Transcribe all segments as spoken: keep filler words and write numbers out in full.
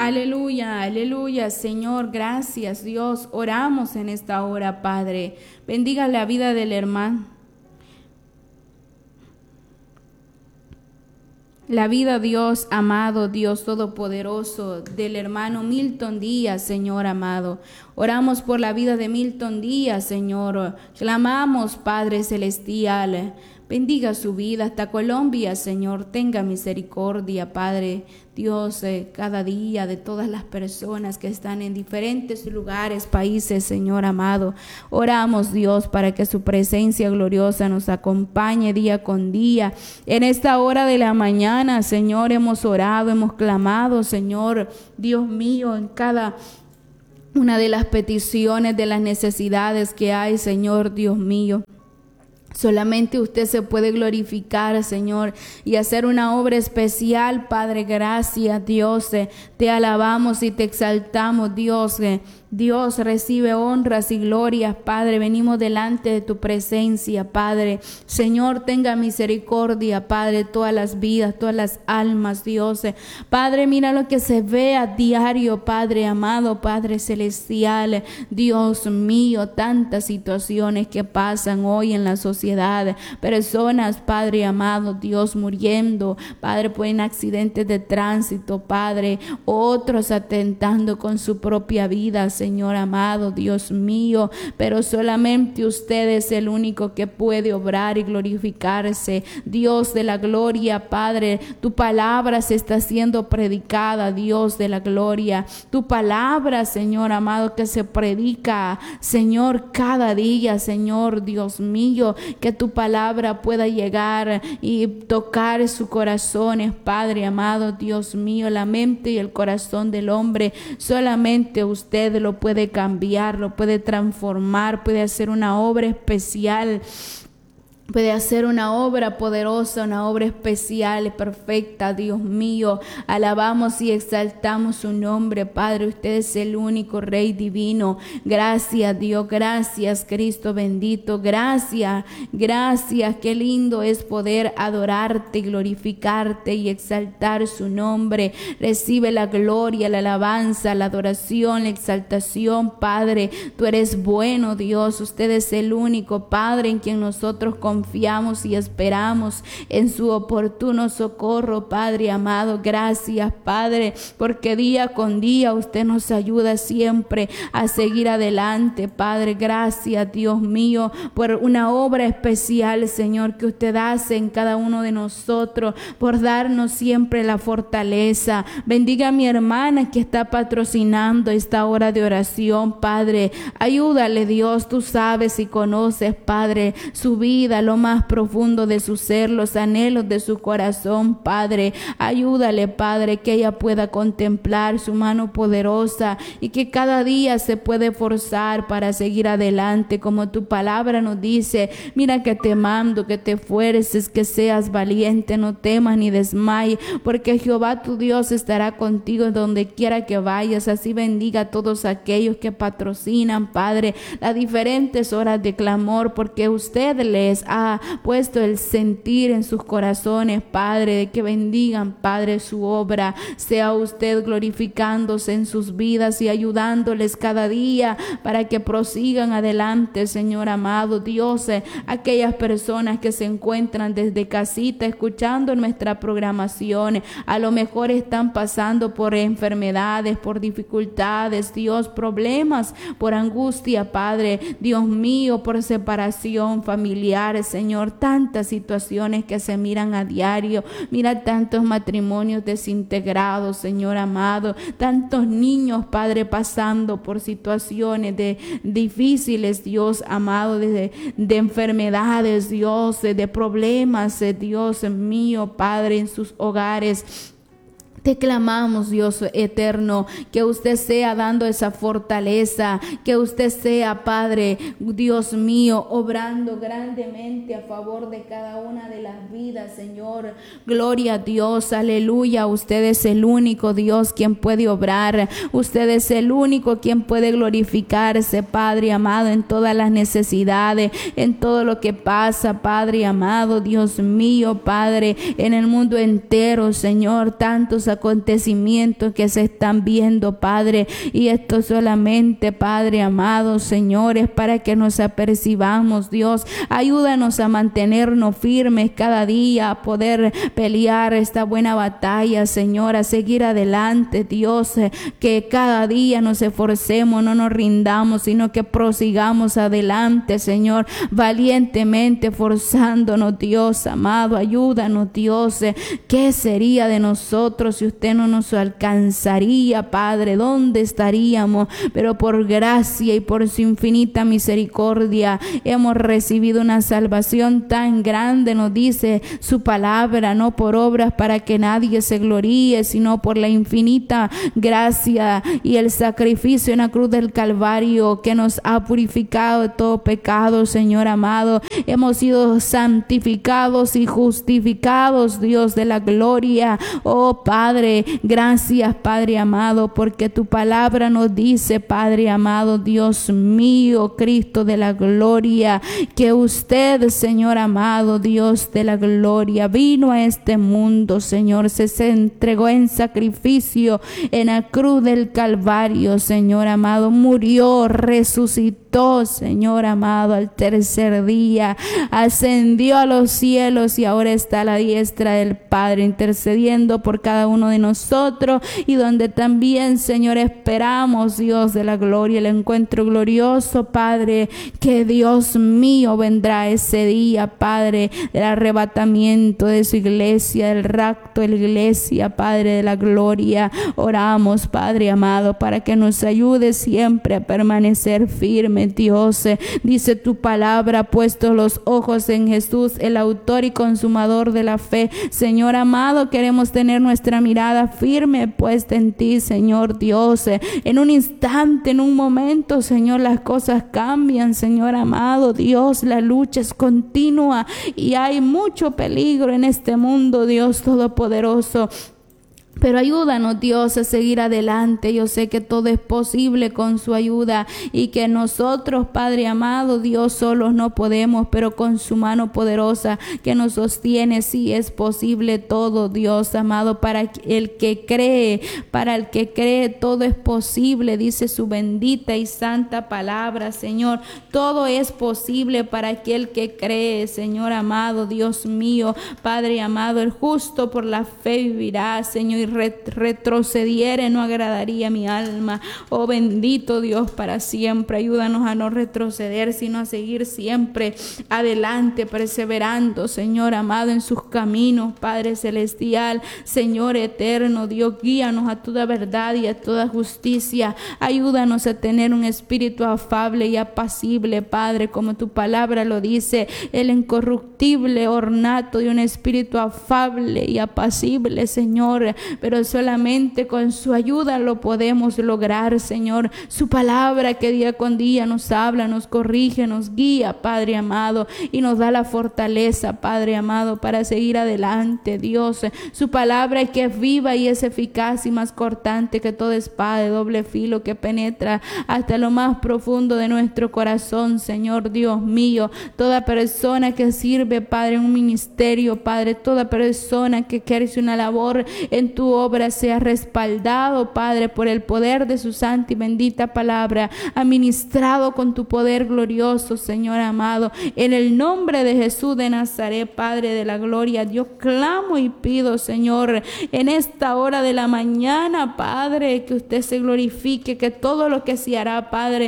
Aleluya, aleluya, Señor, gracias, Dios. Oramos en esta hora, Padre. Bendiga la vida del hermano. La vida, Dios amado, Dios todopoderoso, del hermano Milton Díaz, Señor amado. Oramos por la vida de Milton Díaz, Señor. Clamamos, Padre celestial. Bendiga su vida hasta Colombia, Señor. Tenga misericordia, Padre Dios, eh, cada día de todas las personas que están en diferentes lugares, países, Señor amado. Oramos, Dios, para que su presencia gloriosa nos acompañe día con día. En esta hora de la mañana, Señor, hemos orado, hemos clamado, Señor, Dios mío, en cada una de las peticiones, de las necesidades que hay, Señor, Dios mío. Solamente usted se puede glorificar, Señor, y hacer una obra especial, Padre. Gracias, Dios. Te alabamos y te exaltamos, Dios. Dios, recibe honras y glorias, Padre. Venimos delante de tu presencia, Padre. Señor, tenga misericordia, Padre, todas las vidas, todas las almas, Dios. Padre, mira lo que se ve a diario, Padre amado, Padre celestial. Dios mío, tantas situaciones que pasan hoy en la sociedad. Personas, Padre amado, Dios, muriendo, Padre, por en accidentes de tránsito, Padre. Otros atentando con su propia vida, Señor amado, Dios mío, pero solamente usted es el único que puede obrar y glorificarse. Dios de la gloria, Padre, tu palabra se está siendo predicada, Dios de la gloria. Tu palabra, Señor amado, que se predica, Señor, cada día, Señor, Dios mío, que tu palabra pueda llegar y tocar sus corazones, Padre amado, Dios mío, la mente y el corazón del hombre. Solamente usted lo puede cambiar, lo puede transformar, puede hacer una obra especial. Puede hacer una obra poderosa, una obra especial, perfecta, Dios mío. Alabamos y exaltamos su nombre, Padre. Usted es el único Rey divino. Gracias, Dios. Gracias, Cristo bendito. Gracias, gracias. Qué lindo es poder adorarte, glorificarte y exaltar su nombre. Recibe la gloria, la alabanza, la adoración, la exaltación, Padre. Tú eres bueno, Dios. Usted es el único, Padre, en quien nosotros confiamos. Confiamos y esperamos en su oportuno socorro, Padre amado. Gracias, Padre, porque día con día usted nos ayuda siempre a seguir adelante, Padre. Gracias, Dios mío, por una obra especial, Señor, que usted hace en cada uno de nosotros, por darnos siempre la fortaleza. Bendiga a mi hermana que está patrocinando esta hora de oración, Padre. Ayúdale, Dios. Tú sabes y conoces, Padre, su vida, lo más profundo de su ser, los anhelos de su corazón, Padre. Ayúdale, Padre, que ella pueda contemplar su mano poderosa y que cada día se puede forzar para seguir adelante, como tu palabra nos dice. Mira que te mando, que te esfuerces, que seas valiente, no temas ni desmayes, porque Jehová tu Dios estará contigo donde quiera que vayas. Así bendiga a todos aquellos que patrocinan, Padre, las diferentes horas de clamor, porque usted les ha puesto el sentir en sus corazones, Padre, de que bendigan, Padre, su obra. Sea usted glorificándose en sus vidas y ayudándoles cada día para que prosigan adelante, Señor amado. Dios, eh, aquellas personas que se encuentran desde casita escuchando nuestra programación, a lo mejor están pasando por enfermedades, por dificultades, Dios, problemas, por angustia, Padre, Dios mío, por separación familiar, Señor, tantas situaciones que se miran a diario. Mira tantos matrimonios desintegrados, Señor amado, tantos niños, Padre, pasando por situaciones de difíciles, Dios amado, de, de enfermedades, Dios, de, de problemas, Dios mío, Padre, en sus hogares. Te clamamos, Dios eterno, que usted sea dando esa fortaleza, que usted sea, Padre, Dios mío, obrando grandemente a favor de cada una de las vidas, Señor. Gloria a Dios, aleluya. Usted es el único Dios quien puede obrar. Usted es el único quien puede glorificarse, Padre amado, en todas las necesidades, en todo lo que pasa, Padre amado, Dios mío, Padre, en el mundo entero, Señor. Tantos acontecimientos que se están viendo, Padre, y esto solamente, Padre amado, Señor, es para que nos apercibamos, Dios. Ayúdanos a mantenernos firmes cada día, a poder pelear esta buena batalla, Señor, a seguir adelante, Dios, que cada día nos esforcemos, no nos rindamos, sino que prosigamos adelante, Señor, valientemente, forzándonos, Dios amado. Ayúdanos, Dios. ¿Qué sería de nosotros si usted no nos alcanzaría, Padre? ¿Dónde estaríamos? Pero por gracia y por su infinita misericordia hemos recibido una salvación tan grande, nos dice su palabra, no por obras para que nadie se gloríe, sino por la infinita gracia y el sacrificio en la cruz del Calvario que nos ha purificado de todo pecado, Señor amado. Hemos sido santificados y justificados, Dios de la gloria. Oh Padre, gracias, Padre amado, porque tu palabra nos dice, Padre amado, Dios mío, Cristo de la gloria, que usted, Señor amado, Dios de la gloria, vino a este mundo, Señor, se, se entregó en sacrificio en la cruz del Calvario, Señor amado, murió, resucitó, Señor amado, al tercer día, ascendió a los cielos y ahora está a la diestra del Padre, intercediendo por cada uno de nosotros, y donde también, Señor, esperamos, Dios de la gloria, el encuentro glorioso, Padre, que Dios mío vendrá ese día, Padre, del arrebatamiento de su iglesia, del rapto de la iglesia, Padre de la gloria. Oramos, Padre amado, para que nos ayude siempre a permanecer firmes, Dios. Dice tu palabra, puestos los ojos en Jesús, el autor y consumador de la fe. Señor amado, queremos tener nuestra mirada firme puesta en ti, Señor Dios. En un instante, en un momento, Señor, las cosas cambian, Señor amado, Dios. La lucha es continua y hay mucho peligro en este mundo, Dios todopoderoso. Pero ayúdanos, Dios, a seguir adelante. Yo sé que todo es posible con su ayuda y que nosotros, Padre amado, Dios, solos no podemos, pero con su mano poderosa que nos sostiene, sí es posible todo, Dios amado. Para el que cree, para el que cree, todo es posible, dice su bendita y santa palabra, Señor. Todo es posible para aquel que cree, Señor amado, Dios mío, Padre amado. El justo por la fe vivirá, Señor, y retrocediere no agradaría mi alma. Oh bendito Dios para siempre, ayúdanos a no retroceder, sino a seguir siempre adelante, perseverando, Señor amado, en sus caminos, Padre celestial, Señor eterno, Dios, guíanos a toda verdad y a toda justicia. Ayúdanos a tener un espíritu afable y apacible, Padre, como tu palabra lo dice, el incorruptible ornato de un espíritu afable y apacible, Señor. Pero solamente con su ayuda lo podemos lograr, Señor. Su palabra que día con día nos habla, nos corrige, nos guía, Padre amado, y nos da la fortaleza, Padre amado, para seguir adelante, Dios. Su palabra que es viva y es eficaz y más cortante que toda espada de doble filo, que penetra hasta lo más profundo de nuestro corazón, Señor Dios mío. Toda persona que sirve, Padre, en un ministerio, Padre, toda persona que ejerce una labor en tu obra, sea respaldado, Padre, por el poder de su santa y bendita palabra, administrado con tu poder glorioso, Señor amado, en el nombre de Jesús de Nazaret, Padre de la gloria. Yo clamo y pido, Señor, en esta hora de la mañana, Padre, que usted se glorifique, que todo lo que se hará, Padre,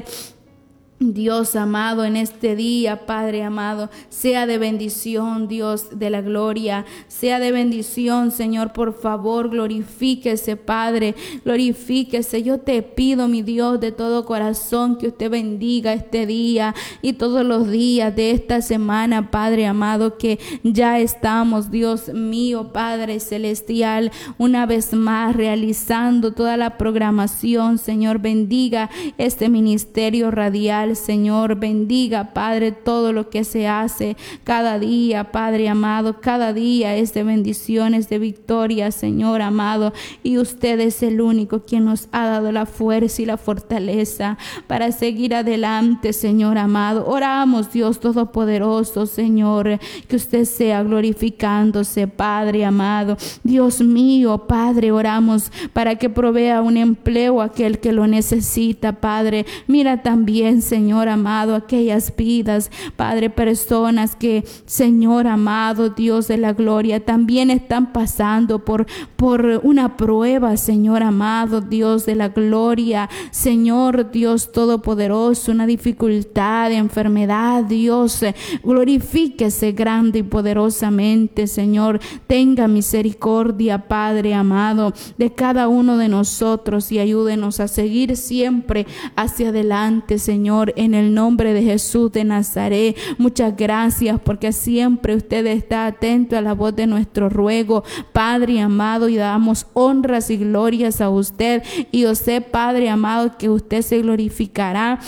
Dios amado, en este día, Padre amado, sea de bendición, Dios de la gloria, sea de bendición, Señor. Por favor, glorifíquese, Padre, glorifíquese. Yo te pido, mi Dios, de todo corazón, que usted bendiga este día y todos los días de esta semana, Padre amado, que ya estamos, Dios mío, Padre celestial, una vez más realizando toda la programación. Señor, bendiga este ministerio radial, radial, Señor. Bendiga, Padre, todo lo que se hace cada día, Padre amado. Cada día es de bendiciones, de victoria, Señor amado. Y usted es el único quien nos ha dado la fuerza y la fortaleza para seguir adelante, Señor amado. Oramos, Dios Todopoderoso, Señor, que usted sea glorificándose, Padre amado. Dios mío, Padre, oramos para que provea un empleo a aquel que lo necesita, Padre. Mira también, Señor amado, aquellas vidas, Padre, personas que, Señor amado, Dios de la gloria, también están pasando por, por una prueba, Señor amado, Dios de la gloria, Señor Dios Todopoderoso, una dificultad, enfermedad, Dios, glorifíquese grande y poderosamente, Señor. Tenga misericordia, Padre amado, de cada uno de nosotros y ayúdenos a seguir siempre hacia adelante, Señor, en el nombre de Jesús de Nazaret. Muchas gracias porque siempre usted está atento a la voz de nuestro ruego, Padre amado, y damos honras y glorias a usted. Y yo sé, Padre amado, que usted se glorificará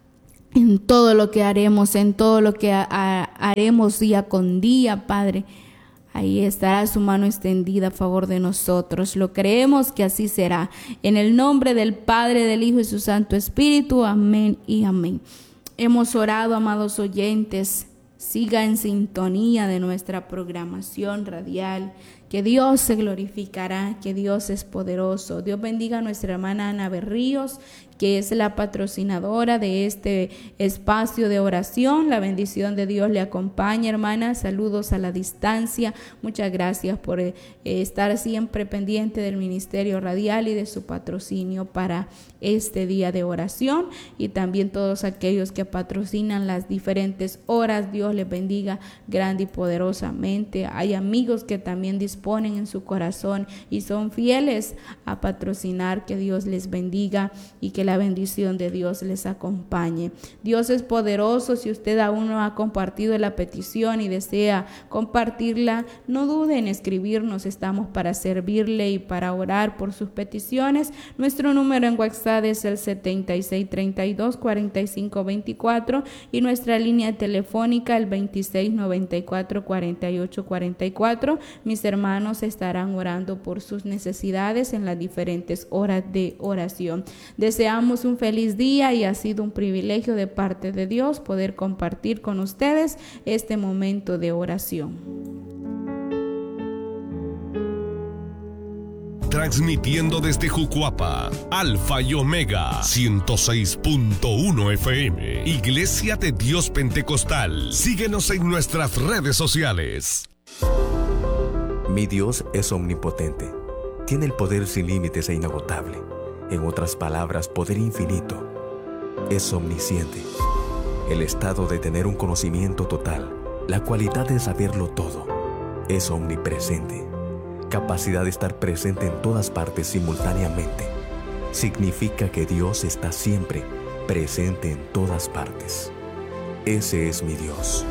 en todo lo que haremos, en todo lo que haremos día con día, Padre. Ahí estará su mano extendida a favor de nosotros. Lo creemos que así será. En el nombre del Padre, del Hijo y su Santo Espíritu. Amén y amén. Hemos orado, amados oyentes. Siga en sintonía de nuestra programación radial. Que Dios se glorificará, que Dios es poderoso. Dios bendiga a nuestra hermana Ana Berríos, que es la patrocinadora de este espacio de oración. La bendición de Dios le acompaña, hermana. Saludos a la distancia. Muchas gracias por eh, estar siempre pendiente del ministerio radial y de su patrocinio para este día de oración. Y también todos aquellos que patrocinan las diferentes horas. Dios les bendiga grande y poderosamente. Hay amigos que también disponen en su corazón y son fieles a patrocinar. Que Dios les bendiga y que la bendición de Dios les acompañe. Dios es poderoso. Si usted aún no ha compartido la petición y desea compartirla, no dude en escribirnos. Estamos para servirle y para orar por sus peticiones. Nuestro número en WhatsApp es el setenta y seis treinta y dos cuarenta y cinco veinticuatro y nuestra línea telefónica el veintiséis noventa y cuatro cuarenta y ocho cuarenta y cuatro. Mis hermanos estarán orando por sus necesidades en las diferentes horas de oración. Deseamos un feliz día y ha sido un privilegio de parte de Dios poder compartir con ustedes este momento de oración. Transmitiendo desde Jucuapa, Alfa y Omega, ciento seis punto uno F M, Iglesia de Dios Pentecostal. Síguenos en nuestras redes sociales. Mi Dios es omnipotente, tiene el poder sin límites e inagotable. En otras palabras, poder infinito. Es omnisciente, el estado de tener un conocimiento total, la cualidad de saberlo todo. Es omnipresente, capacidad de estar presente en todas partes simultáneamente. Significa que Dios está siempre presente en todas partes. Ese es mi Dios.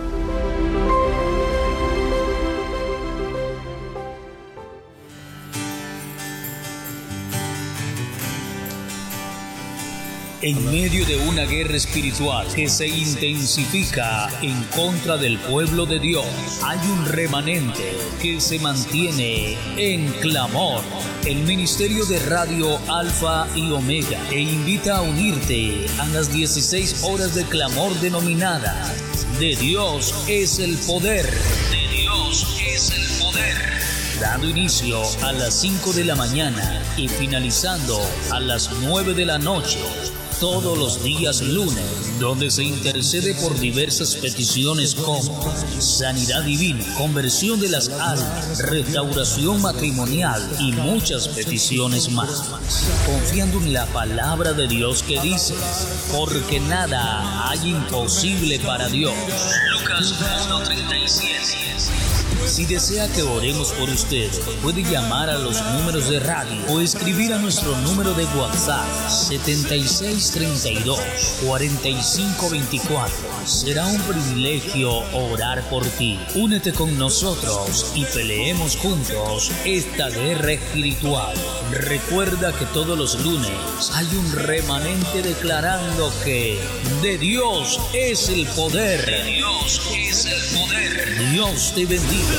En medio de una guerra espiritual que se intensifica en contra del pueblo de Dios, hay un remanente que se mantiene en clamor. El Ministerio de Radio Alfa y Omega te invita a unirte a las dieciséis horas de clamor denominadas De Dios es el poder. De Dios es el poder. Dando inicio a las cinco de la mañana y finalizando a las nueve de la noche. Todos los días lunes, donde se intercede por diversas peticiones como sanidad divina, conversión de las almas, restauración matrimonial y muchas peticiones más. Confiando en la palabra de Dios que dice, porque nada hay imposible para Dios. Lucas uno treinta y siete. Si desea que oremos por usted, puede llamar a los números de radio o escribir a nuestro número de WhatsApp setenta y seis seis tres dos, cuatro cinco dos cuatro. Será un privilegio orar por ti. Únete con nosotros y peleemos juntos esta guerra espiritual. Recuerda que todos los lunes hay un remanente declarando que de Dios es el poder. De Dios es el poder. Dios te bendiga.